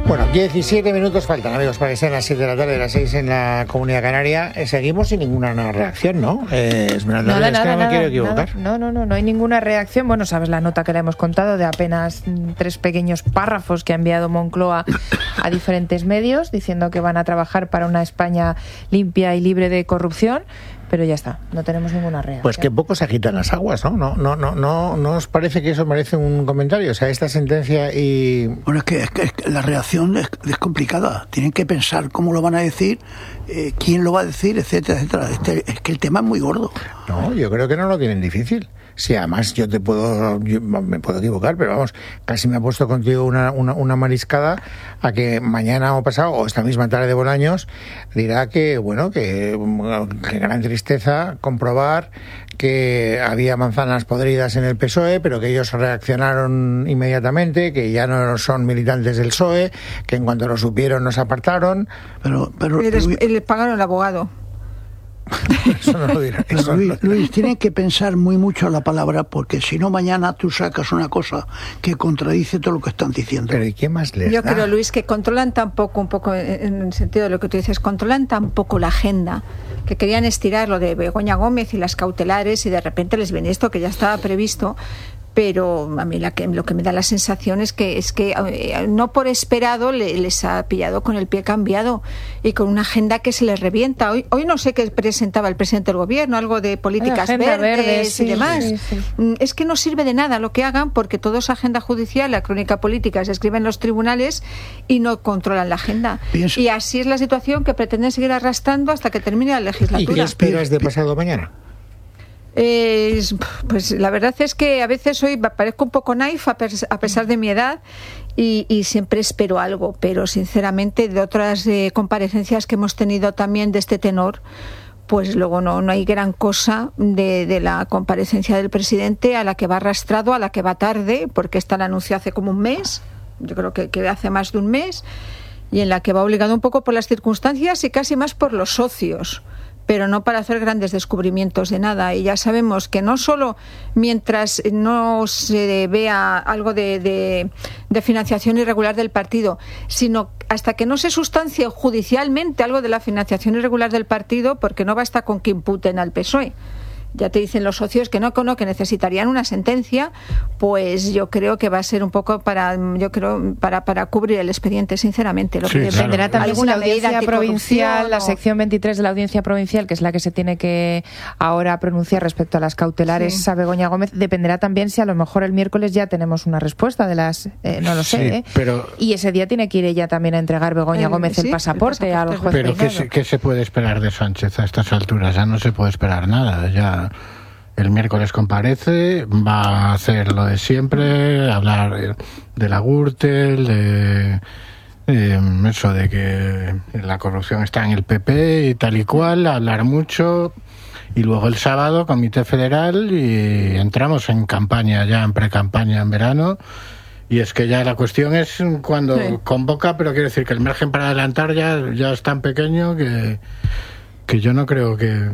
Bueno, 17 minutos faltan, amigos, para que sean las 7 de la tarde, las 6 en la Comunidad Canaria. Seguimos sin ninguna reacción, ¿no? Nada, no me quiero equivocar. No hay ninguna reacción. Bueno, sabes la nota que le hemos contado de apenas 3 pequeños párrafos que ha enviado Moncloa a diferentes medios diciendo que van a trabajar para una España limpia y libre de corrupción. Pero ya está, no tenemos ninguna reacción. Pues que poco se agitan las aguas, ¿no? ¿No os parece que eso merece un comentario? O sea, esta sentencia y... Bueno, es que la reacción es complicada. Tienen que pensar cómo lo van a decir, quién lo va a decir, etcétera, etcétera. Es que el tema es muy gordo. No, yo creo que no lo tienen difícil. Sí, además yo me puedo equivocar, pero vamos, casi me ha puesto contigo una mariscada a que mañana o pasado, o esta misma tarde de Bolaños, dirá que, bueno, que gran tristeza comprobar que había manzanas podridas en el PSOE, pero que ellos reaccionaron inmediatamente, que ya no son militantes del PSOE, que en cuanto lo supieron nos apartaron. Pero les pagaron el abogado. Eso no lo dirá. Luis, tienen que pensar muy mucho la palabra, porque si no mañana tú sacas una cosa que contradice todo lo que están diciendo. Pero ¿y qué más les Yo da? creo, Luis, que controlan tampoco, un poco en el sentido de lo que tú dices, controlan tampoco la agenda, que querían estirar lo de Begoña Gómez y las cautelares y de repente les viene esto que ya estaba previsto. Pero a mí lo que me da la sensación es que no por esperado les ha pillado con el pie cambiado y con una agenda que se les revienta. Hoy no sé qué presentaba el presidente del gobierno, algo de políticas verdes y demás. Sí. Es que no sirve de nada lo que hagan, porque todo es agenda judicial, la crónica política se escribe en los tribunales y no controlan la agenda. Y así es la situación que pretenden seguir arrastrando hasta que termine la legislatura. ¿Y qué esperas de pasado mañana? Pues la verdad es que a veces hoy parezco un poco naif a pesar de mi edad y siempre espero algo, pero sinceramente de otras comparecencias que hemos tenido también de este tenor, pues luego no hay gran cosa de la comparecencia del presidente, a la que va arrastrado, a la que va tarde, porque esta la anunció hace como un mes, yo creo que hace más de un mes, y en la que va obligado un poco por las circunstancias y casi más por los socios, pero no para hacer grandes descubrimientos de nada. Y ya sabemos que no solo mientras no se vea algo de financiación irregular del partido, sino hasta que no se sustancie judicialmente algo de la financiación irregular del partido, porque no basta con que imputen al PSOE. Ya te dicen los socios que no, que necesitarían una sentencia, pues yo creo que va a ser un poco para cubrir el expediente, sinceramente. Lo que dependerá también si la audiencia provincial, la o... sección 23 de la audiencia provincial, que es la que se tiene que ahora pronunciar respecto a las cautelares a Begoña Gómez, dependerá también si a lo mejor el miércoles ya tenemos una respuesta de las, no lo sé, pero... y ese día tiene que ir ella también a entregar Begoña Gómez el pasaporte al juez. Pero ¿qué se puede esperar de Sánchez a estas alturas? Ya no se puede esperar nada, ya. El miércoles comparece, va a hacer lo de siempre, hablar de la Gürtel, de eso de que la corrupción está en el PP y tal y cual, hablar mucho, y luego el sábado Comité Federal y entramos en campaña ya, en pre-campaña en verano, y es que ya la cuestión es cuando convoca, pero quiero decir que el margen para adelantar ya es tan pequeño que yo no creo que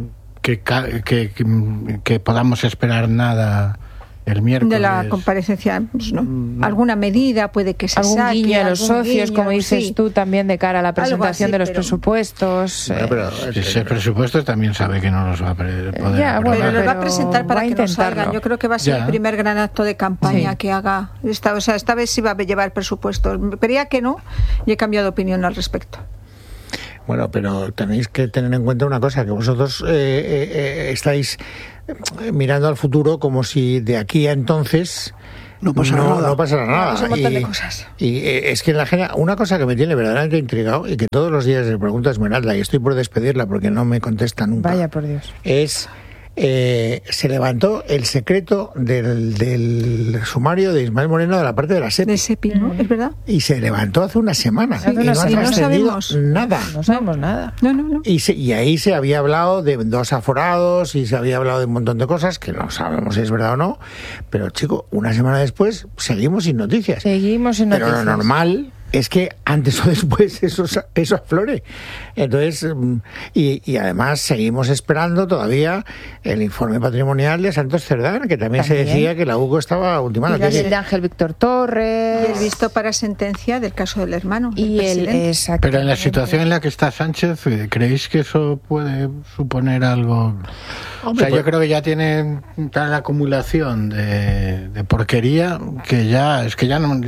podamos esperar nada el miércoles. De la comparecencia, pues no. Alguna medida puede que se saque. Algún guiño a los socios, como dices tú, también de cara a la presentación así, de los presupuestos. Pero ese presupuesto también sabe que no los va a poder aprobar. Pero los va a presentar para que no salgan. Yo creo que va a ser el primer gran acto de campaña que haga. Esta vez sí va a llevar presupuestos. Creía que no y he cambiado de opinión al respecto. Bueno, pero tenéis que tener en cuenta una cosa, que vosotros estáis mirando al futuro como si de aquí a entonces no pasará nada. Un montón de cosas. Y es que en la agenda, una cosa que me tiene verdaderamente intrigado y que todos los días le pregunto a Esmeralda, y estoy por despedirla porque no me contesta nunca. Vaya por Dios. Es... se levantó el secreto del sumario de Ismael Moreno de la parte de la SEPI. De SEPI, ¿no? ¿Es verdad? Y se levantó hace una semana. Sí, y no sabemos nada. No sabemos nada. No. Y ahí se había hablado de 2 aforados y se había hablado de un montón de cosas que no sabemos si es verdad o no. Pero, chico, una semana después seguimos sin noticias. Pero lo es que antes o después eso aflore. Entonces, y además seguimos esperando todavía el informe patrimonial de Santos Cerdán, que también se decía que la UCO estaba ultimando. Y el de Ángel Víctor Torres. Y el visto para sentencia del caso del hermano. Y pero en la situación en la que está Sánchez, ¿creéis que eso puede suponer algo? Hombre, o sea, yo creo que ya tiene tal acumulación de porquería que ya es que ya no...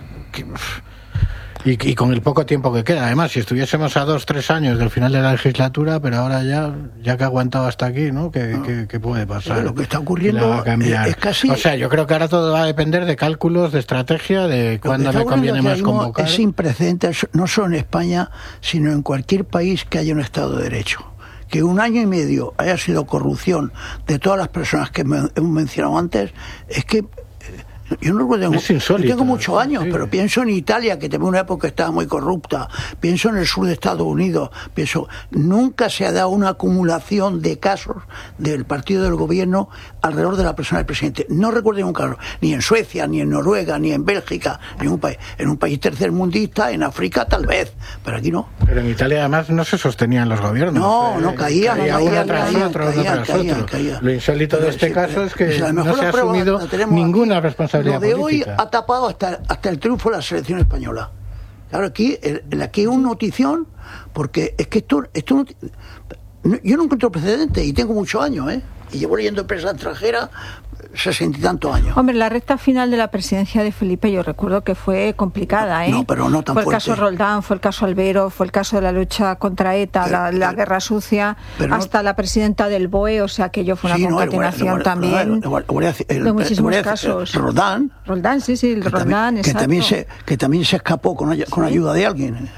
Y con el poco tiempo que queda, además, si estuviésemos a 2-3 años del final de la legislatura, pero ahora ya que ha aguantado hasta aquí, ¿no? ¿Qué puede pasar? Lo que está ocurriendo va a cambiar. Es casi... O sea, yo creo que ahora todo va a depender de cálculos, de estrategia, de cuándo le conviene más convocar. Es sin precedentes, no solo en España, sino en cualquier país que haya un Estado de Derecho. Que 1 año y medio haya sido corrupción de todas las personas que hemos mencionado antes, es que yo no recuerdo, yo tengo muchos años, sí. Pero pienso en Italia, que también una época estaba muy corrupta, pienso en el sur de Estados Unidos, nunca se ha dado una acumulación de casos del partido del gobierno alrededor de la persona del presidente. No recuerdo ningún caso, ni en Suecia, ni en Noruega, ni en Bélgica, ningún país. En un país tercermundista, en África tal vez, pero aquí no. Pero en Italia además no se sostenían los gobiernos. No caían. Uno tras otro. Lo insólito de este caso es que no se ha asumido ninguna responsabilidad. Lo de política. hoy ha tapado hasta el triunfo de la selección española. Claro, aquí hay una notición, porque es que esto yo no encuentro precedentes y tengo muchos años, y llevo leyendo prensa extranjera 60 y tantos años. Hombre, la recta final de la presidencia de Felipe yo recuerdo que fue complicada, No, pero no tan fue fuerte. El caso Roldán, fue el caso Albero, fue el caso de la lucha contra ETA, la guerra sucia, hasta la presidenta del BOE, o sea, aquello fue una concatenación también de muchísimos casos. Roldán, sí, el Roldán, exacto. Que también se escapó con ayuda de alguien.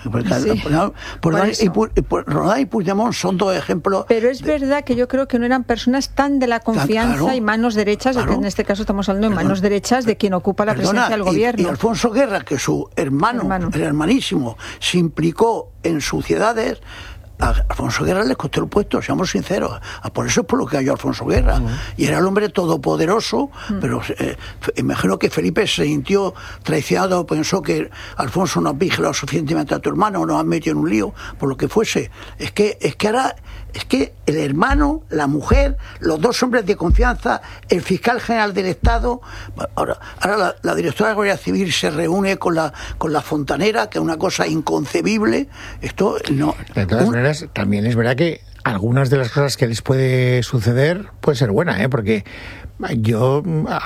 Roldán y Puigdemont son 2 ejemplos. Pero es verdad que yo creo que no eran personas tan de la confianza y manos derechas, que en este caso estamos hablando de manos derechas de quien ocupa la presidencia del gobierno. Y Alfonso Guerra, que su hermano, el hermanísimo, se implicó en suciedades. A Alfonso Guerra les costó el puesto, seamos sinceros. Por eso es por lo que cayó Alfonso Guerra. Y era el hombre todopoderoso, pero imagino que Felipe se sintió traicionado, pensó que Alfonso no ha vigilado suficientemente a tu hermano, nos ha metido en un lío, por lo que fuese. Es que ahora el hermano, la mujer, los 2 hombres de confianza, el fiscal general del Estado, ahora la directora de la Guardia Civil se reúne con la fontanera, que es una cosa inconcebible. Esto no. De todas maneras, también es verdad que algunas de las cosas que les puede suceder puede ser buena, porque yo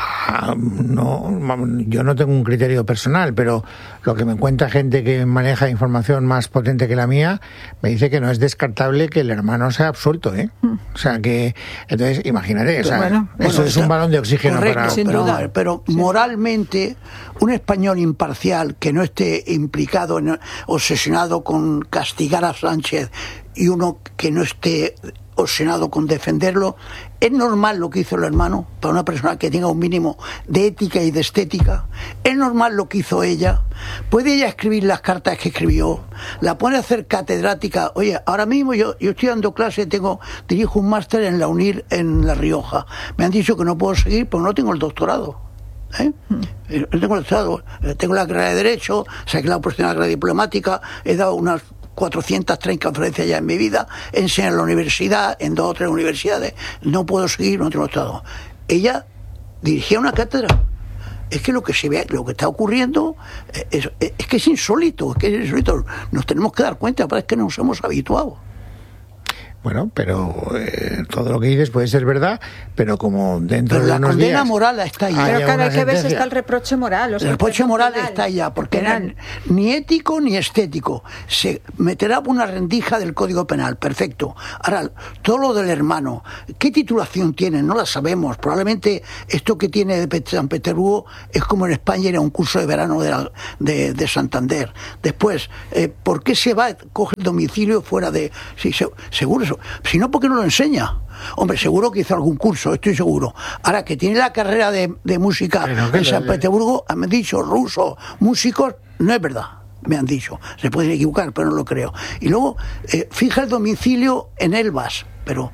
no tengo un criterio personal, pero lo que me cuenta gente que maneja información más potente que la mía me dice que no es descartable que el hermano sea absuelto, O sea que, entonces imagínate, eso es un balón de oxígeno. Correcto, sin duda. Pero moralmente, un español imparcial que no esté implicado, obsesionado con castigar a Sánchez, y uno que no esté obsesionado con defenderlo, es normal lo que hizo el hermano para una persona que tenga un mínimo de ética y de estética. Es normal lo que hizo ella. Puede ella escribir las cartas que escribió, la pone a hacer catedrática. Oye, ahora mismo yo estoy dando clase, dirijo un máster en la UNIR en La Rioja. Me han dicho que no puedo seguir porque no tengo el doctorado. No tengo el doctorado, tengo la carrera de Derecho, saqué la oportunidad de la carrera diplomática, he dado unas 430 conferencias ya en mi vida, enseñé en la universidad, en 2 o 3 universidades, no puedo seguir, no tengo estado. Ella dirigía una cátedra. Es que lo que se ve, lo que está ocurriendo es que es insólito, nos tenemos que dar cuenta, pero es que nos hemos habituado. Bueno, pero todo lo que dices puede ser verdad, pero como dentro de unos días... la condena moral está ahí. Pero cada vez está el reproche moral. El reproche moral está allá, porque ni ético ni estético. Se meterá una rendija del Código Penal, perfecto. Ahora, todo lo del hermano, ¿qué titulación tiene? No la sabemos. Probablemente esto que tiene de San Petersburgo es como en España era un curso de verano de Santander. Después, ¿por qué se va, coge el domicilio fuera de... Sí, seguro eso. Si no, ¿por qué no lo enseña? Hombre, seguro que hizo algún curso, estoy seguro. Ahora, que tiene la carrera de música en San Petersburgo, me han dicho rusos, músicos, no es verdad. Me han dicho, se pueden equivocar, pero no lo creo. Y luego, fija el domicilio en Elbas, pero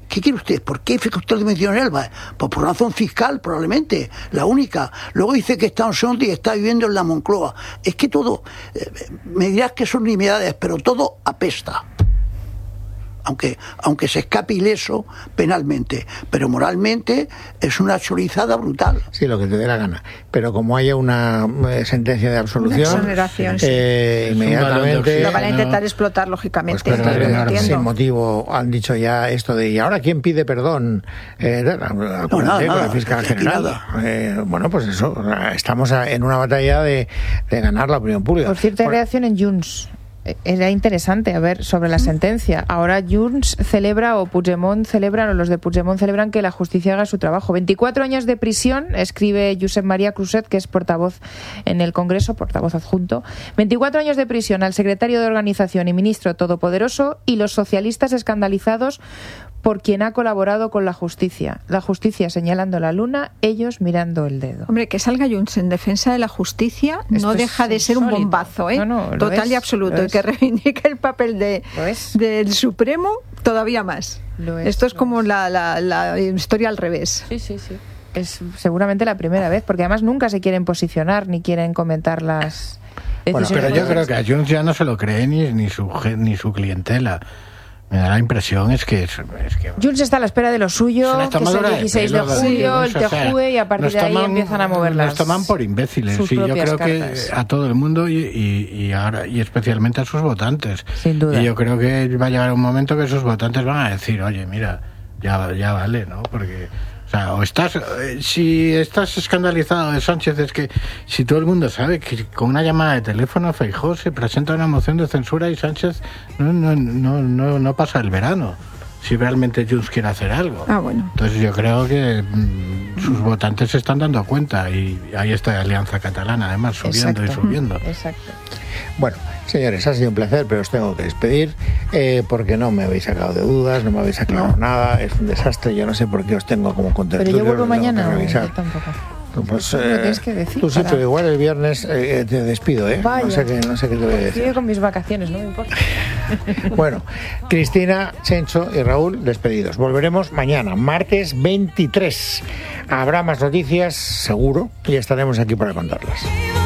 ¿Qué quiere usted? ¿Por qué fija usted el dimitido en Elba? Pues por razón fiscal, probablemente, la única. Luego dice que está en Sonti y está viviendo en la Moncloa. Es que todo, me dirás que son nimiedades, pero todo apesta. Aunque se escape ileso penalmente, pero moralmente es una chorizada brutal. Sí, lo que te dé la gana. Pero como haya una sentencia de absolución, exoneración, inmediatamente... Lo van a intentar explotar, lógicamente. Pues sin motivo han dicho ya esto de, ¿y ahora quién pide perdón? Nada, con el fiscal general. Bueno, pues eso, estamos en una batalla de ganar la opinión pública. Por cierto, hay reacción en Junts. Era interesante a ver sobre la sentencia. Ahora Junts celebra, o Puigdemont celebran, o los de Puigdemont celebran que la justicia haga su trabajo. 24 años de prisión, escribe Josep María Cruzet, que es portavoz en el Congreso, portavoz adjunto. 24 años de prisión al secretario de Organización y ministro todopoderoso, y los socialistas escandalizados por quien ha colaborado con la justicia. La justicia señalando la luna, ellos mirando el dedo. Hombre, que salga Junts en defensa de la justicia no deja de ser un bombazo, ¿eh? Total y absoluto. Y que reivindique el papel del Supremo todavía más. Esto es como la historia al revés. Sí. Es seguramente la primera vez, porque además nunca se quieren posicionar ni quieren comentar las decisiones. Bueno, pero yo creo que a Junts ya no se lo cree ni su clientela. Me da la impresión es que Junts está a la espera de lo suyo, que es el 16 de julio, el TJUE, y a partir de ahí empiezan a mover nos toman por imbéciles. Sí, yo creo cartas. Que a todo el mundo y especialmente a sus votantes. Sin duda. Y yo creo que va a llegar un momento que sus votantes van a decir, oye, mira, ya vale, ¿no? Porque... O sea, si estás escandalizado de Sánchez, es que si todo el mundo sabe que con una llamada de teléfono Feijóo se presenta una moción de censura y Sánchez no pasa el verano, si realmente Junts quiere hacer algo. Bueno. Entonces yo creo que sus votantes se están dando cuenta, y ahí está Alianza Catalana, además, subiendo y subiendo. Exacto. Bueno, señores, ha sido un placer, pero os tengo que despedir porque no me habéis sacado de dudas, no me habéis aclarado nada, es un desastre, yo no sé por qué os tengo como contertulio. Pero yo vuelvo mañana, yo tampoco. Pues, tienes que decir, tú sí, pero igual el viernes te despido, ¿eh? Vaya. No sé qué te voy a decir. Sigue con mis vacaciones, no me importa. Bueno, Cristina, Chencho y Raúl, despedidos. Volveremos mañana, martes 23. Habrá más noticias, seguro, y estaremos aquí para contarlas.